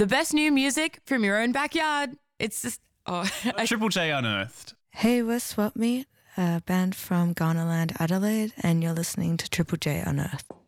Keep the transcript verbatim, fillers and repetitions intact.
The best new music from your own backyard. It's just, oh. Triple J Unearthed. Hey, we're Swap Meet, a band from Ghanaland, Adelaide, and you're listening to Triple J Unearthed.